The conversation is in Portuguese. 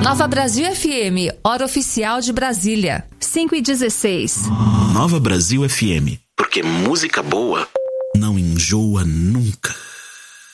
Nova Brasil FM, hora oficial de Brasília, 5h16. Nova Brasil FM, porque música boa não enjoa nunca.